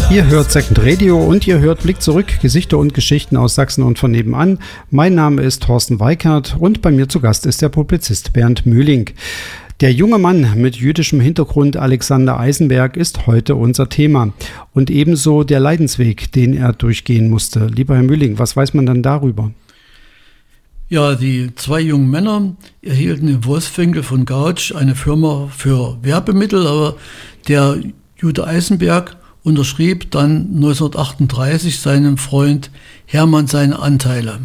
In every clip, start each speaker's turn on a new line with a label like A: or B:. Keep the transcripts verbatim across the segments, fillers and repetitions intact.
A: Ihr hört Second Radio und ihr hört Blick zurück, Gesichter und Geschichten aus Sachsen und von nebenan. Mein Name ist Thorsten Weikert und bei mir zu Gast ist der Publizist Bernd Mühling. Der junge Mann mit jüdischem Hintergrund Alexander Eisenberg ist heute unser Thema und ebenso der Leidensweg, den er durchgehen musste. Lieber Herr Mühling, was weiß man dann darüber?
B: Ja, die zwei jungen Männer erhielten in Wolfswinkel von Gautsch eine Firma für Werbemittel, aber der Jude Eisenberg unterschrieb dann neunzehnhundertachtunddreißig seinem Freund Hermann seine Anteile.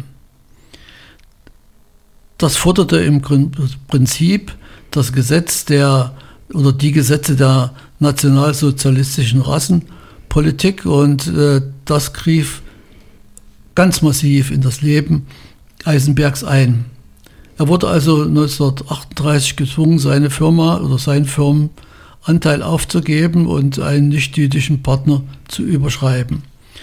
B: Das forderte im Prinzip das Gesetz der oder die Gesetze der nationalsozialistischen Rassenpolitik und äh, das griff ganz massiv in das Leben Eisenbergs ein. Er wurde also neunzehnhundertachtunddreißig gezwungen, seine Firma oder seinen Firmenanteil aufzugeben und einen nicht-jüdischen Partner zu überschreiben.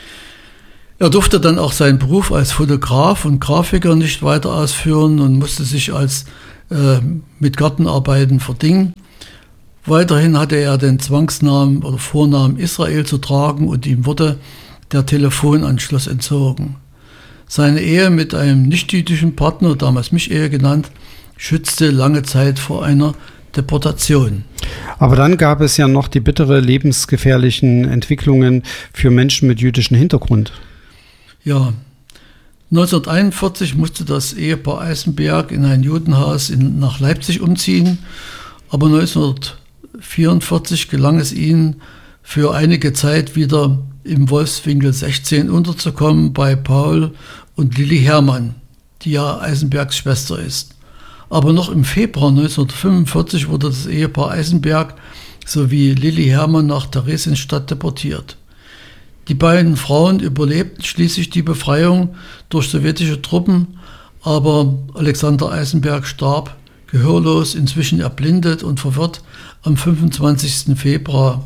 B: Er durfte dann auch seinen Beruf als Fotograf und Grafiker nicht weiter ausführen und musste sich als äh, mit Gartenarbeiten verdingen. Weiterhin hatte er den Zwangsnamen oder Vornamen Israel zu tragen und ihm wurde der Telefonanschluss entzogen. Seine Ehe mit einem nicht-jüdischen Partner, damals Mischehe genannt, schützte lange Zeit vor einer Deportation.
A: Aber dann gab es ja noch die bittere, lebensgefährlichen Entwicklungen für Menschen mit jüdischem Hintergrund. Ja,
B: neunzehnhunderteinundvierzig musste das Ehepaar Eisenberg in ein Judenhaus in, nach Leipzig umziehen, aber neunzehnhundertvierundvierzig gelang es ihnen, für einige Zeit wieder im Wolfswinkel sechzehn unterzukommen bei Paul und Lilli Hermann, die ja Eisenbergs Schwester ist. Aber noch im Februar neunzehnhundertfünfundvierzig wurde das Ehepaar Eisenberg sowie Lilli Hermann nach Theresienstadt deportiert. Die beiden Frauen überlebten schließlich die Befreiung durch sowjetische Truppen, aber Alexander Eisenberg starb gehörlos, inzwischen erblindet und verwirrt am fünfundzwanzigsten Februar,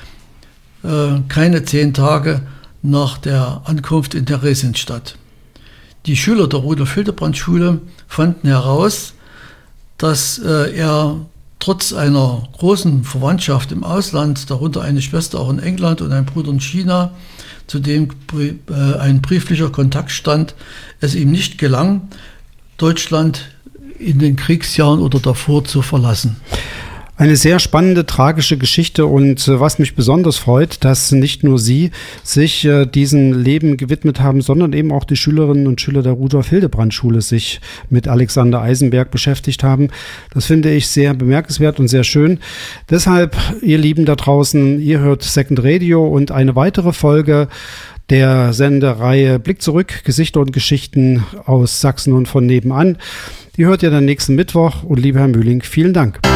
B: äh, keine zehn Tage nach der Ankunft in Theresienstadt. Die Schüler der Rudolf-Hildebrand-Schule fanden heraus, dass äh, er trotz einer großen Verwandtschaft im Ausland, darunter eine Schwester auch in England und ein Bruder in China, zu dem äh, ein brieflicher Kontakt stand, es ihm nicht gelang, Deutschland in den Kriegsjahren oder davor zu verlassen.
A: Eine sehr spannende, tragische Geschichte und äh, was mich besonders freut, dass nicht nur Sie sich äh, diesem Leben gewidmet haben, sondern eben auch die Schülerinnen und Schüler der Rudolf-Hildebrand-Schule sich mit Alexander Eisenberg beschäftigt haben. Das finde ich sehr bemerkenswert und sehr schön. Deshalb, ihr Lieben da draußen, ihr hört Second Radio und eine weitere Folge der Sendereihe Blick zurück, Gesichter und Geschichten aus Sachsen und von nebenan. Die hört ihr dann nächsten Mittwoch und lieber Herr Mühling, vielen Dank.